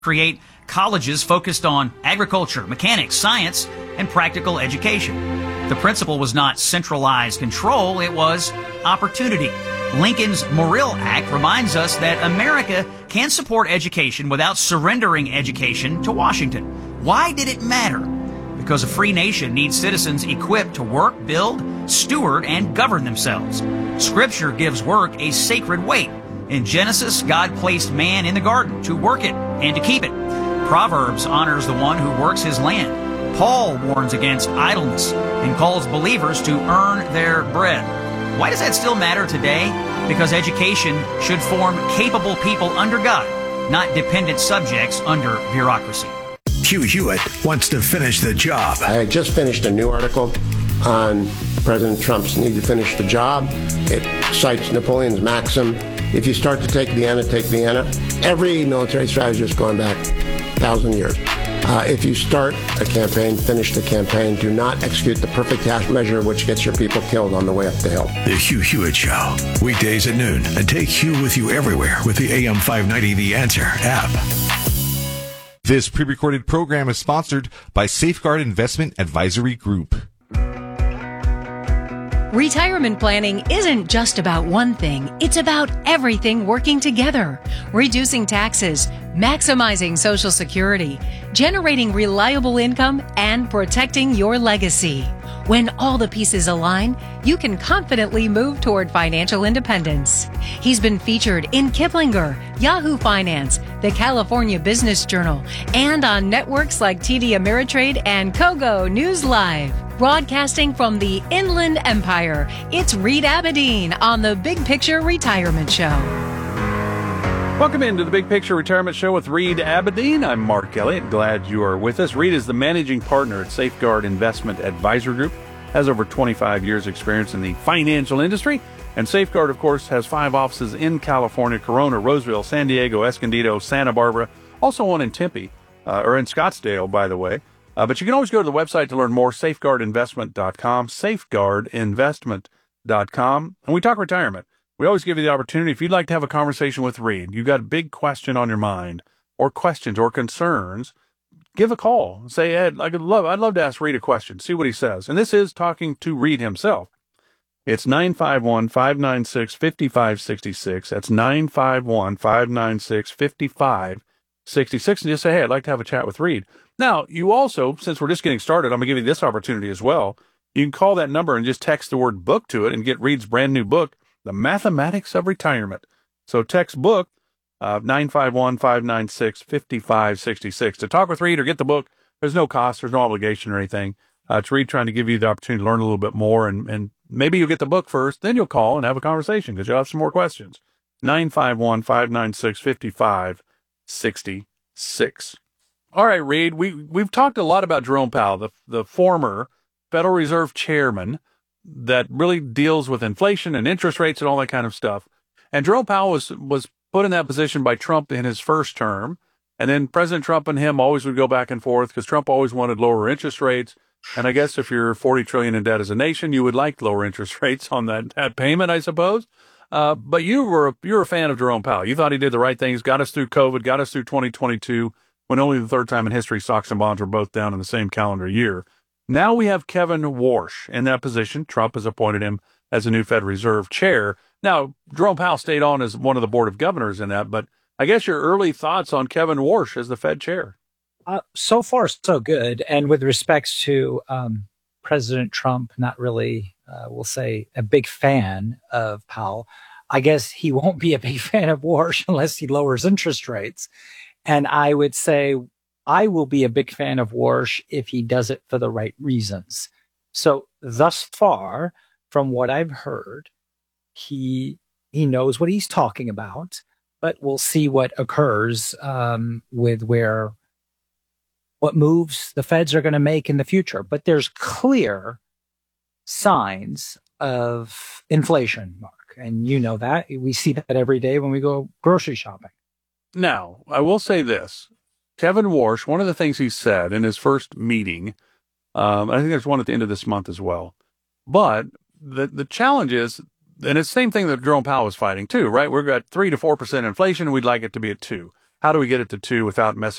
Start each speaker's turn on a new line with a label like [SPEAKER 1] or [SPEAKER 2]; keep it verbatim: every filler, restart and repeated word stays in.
[SPEAKER 1] create colleges focused on agriculture, mechanics, science, and practical education. The principle was not centralized control, it was opportunity. Lincoln's Morrill Act reminds us that America can support education without surrendering education to Washington. Why did it matter? Because a free nation needs citizens equipped to work, build, steward, and govern themselves. Scripture gives work a sacred weight. In Genesis, God placed man in the garden to work it and to keep it. Proverbs honors the one who works his land. Paul warns against idleness and calls believers to earn their bread. Why does that still matter today? Because education should form capable people under God, not dependent subjects under bureaucracy.
[SPEAKER 2] Hugh Hewitt wants to finish the job.
[SPEAKER 3] I just finished a new article on President Trump's need to finish the job. It cites Napoleon's maxim, if you start to take Vienna, take Vienna. Every military strategist going back a thousand years. Uh, if you start a campaign, finish the campaign. Do not execute the perfect half measure, which gets your people killed on the way up the hill.
[SPEAKER 2] The Hugh Hewitt Show, weekdays at noon. And take Hugh with you everywhere with the A M five ninety The Answer app.
[SPEAKER 4] This pre-recorded program is sponsored by Safeguard Investment Advisory Group.
[SPEAKER 5] Retirement planning isn't just about one thing. It's about everything working together. Reducing taxes, maximizing Social Security, generating reliable income, and protecting your legacy. When all the pieces align, you can confidently move toward financial independence. He's been featured in Kiplinger, Yahoo Finance, the California Business Journal, and on networks like T D Ameritrade and Kogo News Live. Broadcasting from the Inland Empire, it's Reed Abedin on the Big Picture Retirement Show.
[SPEAKER 6] Welcome into the Big Picture Retirement Show with Reed Abedin. I'm Mark Elliott. Glad you are with us. Reed is the managing partner at Safeguard Investment Advisory Group, has over twenty-five years experience in the financial industry. And Safeguard, of course, has five offices in California: Corona, Roseville, San Diego, Escondido, Santa Barbara, also one in Tempe, uh, or in Scottsdale, by the way. Uh, but you can always go to the website to learn more, safeguard investment dot com, safeguard investment dot com. And we talk retirement. We always give you the opportunity, if you'd like to have a conversation with Reed, you've got a big question on your mind, or questions or concerns, give a call. Say, Ed, I'd love, I'd love to ask Reed a question, see what he says. And this is talking to Reed himself. It's nine five one, five nine six, five five six six. That's nine five one, five nine six, five five six six. And just say, hey, I'd like to have a chat with Reed. Now, you also, since we're just getting started, I'm going to give you this opportunity as well. You can call that number and just text the word book to it and get Reed's brand new book, The Mathematics of Retirement. So text book, uh, nine five one, five nine six, five five six six. To talk with Reed or get the book, there's no cost, there's no obligation or anything. Uh, it's Reed trying to give you the opportunity to learn a little bit more, and, and maybe you'll get the book first, then you'll call and have a conversation because you'll have some more questions. nine five one, five nine six, five five six six. All right, Reed, we, we've talked a lot about Jerome Powell, the, the former Federal Reserve chairman that really deals with inflation and interest rates and all that kind of stuff. And Jerome Powell was, was put in that position by Trump in his first term. And then President Trump and him always would go back and forth because Trump always wanted lower interest rates. And I guess if you're forty trillion dollars in debt as a nation, you would like lower interest rates on that, that payment, I suppose. Uh, but you were, you're a fan of Jerome Powell. You thought he did the right things, got us through COVID, got us through twenty twenty-two, when only the third time in history stocks and bonds were both down in the same calendar year. Now we have Kevin Warsh in that position. Trump has appointed him as a new Fed Reserve chair. Now, Jerome Powell stayed on as one of the board of governors in that, but I guess your early thoughts on Kevin Warsh as the Fed chair.
[SPEAKER 7] Uh, so far, so good. And with respects to um, President Trump, not really, uh, we'll say, a big fan of Powell. I guess he won't be a big fan of Warsh unless he lowers interest rates. And I would say I will be a big fan of Warsh if he does it for the right reasons. So thus far, from what I've heard, he he knows what he's talking about, but we'll see what occurs um, with where what moves the Feds are going to make in the future. But there's clear signs of inflation, Mark, and you know that. We see that every day when we go grocery shopping.
[SPEAKER 6] Now, I will say this. Kevin Warsh, one of the things he said in his first meeting, um, I think there's one at the end of this month as well, but the the challenge is, and it's the same thing that Jerome Powell was fighting too, right? We've got three to four percent inflation, and we'd like it to be at two. how do we get it to two without messing